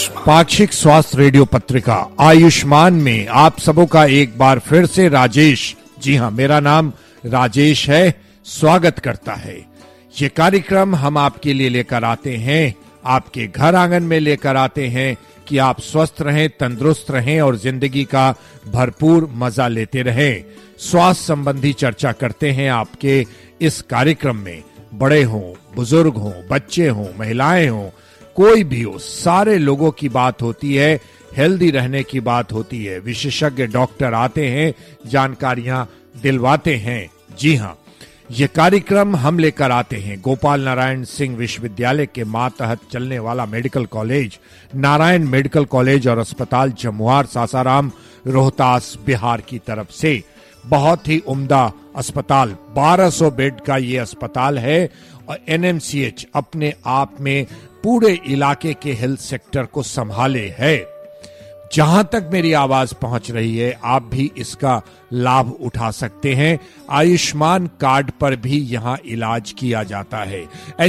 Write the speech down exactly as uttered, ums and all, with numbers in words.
पाक्षिक स्वास्थ्य रेडियो पत्रिका आयुष्मान में आप सबों का एक बार फिर से राजेश, जी हां मेरा नाम राजेश है, स्वागत करता है। ये कार्यक्रम हम आपके लिए लेकर आते हैं, आपके घर आंगन में लेकर आते हैं कि आप स्वस्थ रहें, तंदुरुस्त रहें और जिंदगी का भरपूर मजा लेते रहें। स्वास्थ्य संबंधी चर्चा करते हैं आपके इस कार्यक्रम में। बड़े हों, बुजुर्ग हों, बच्चे हों, महिलाएं हों, कोई भी हो, सारे लोगों की बात होती है, हेल्दी रहने की बात होती है। विशेषज्ञ डॉक्टर आते हैं, जानकारियां दिलवाते हैं। जी हां, ये कार्यक्रम हम लेकर आते हैं गोपाल नारायण सिंह विश्वविद्यालय के मातहत चलने वाला medical college, Narayan medical college और अस्पताल जमुआर सासाराम रोहतास बिहार की तरफ से। बहुत ही उम्दा अस्पताल, बारह सौ बेड का ये अस्पताल है और एनएमसीएच अपने आप में पूरे इलाके के हेल्थ सेक्टर को संभाले है। जहां तक मेरी आवाज पहुंच रही है, आप भी इसका लाभ उठा सकते हैं। आयुष्मान कार्ड पर भी यहां इलाज किया जाता है।